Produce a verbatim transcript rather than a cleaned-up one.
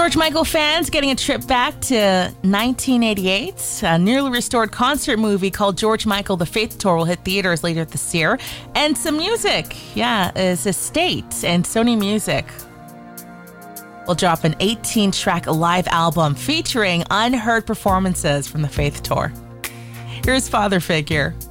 George Michael fans getting a trip back to nineteen eighty-eight. A nearly restored concert movie called George Michael The Faith Tour will hit theaters later this year. And some music, yeah, is Estate and Sony Music will drop an eighteen-track live album featuring unheard performances from The Faith Tour. Here's Father Figure.